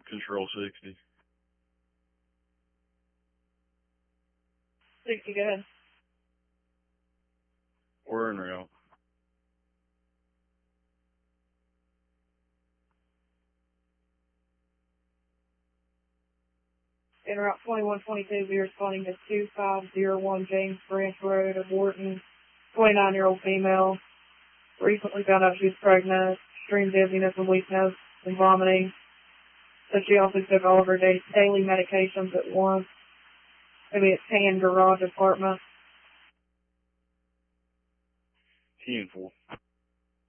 Control 60. 60, go ahead. We're en route. En route 2122, be responding to 2501 James Branch Road of Wharton, 29-year-old female. Recently found out she was pregnant, extreme dizziness and weakness and vomiting. So she also took all of her daily medications at once. Maybe it's Tan Garage Apartment. 10-4.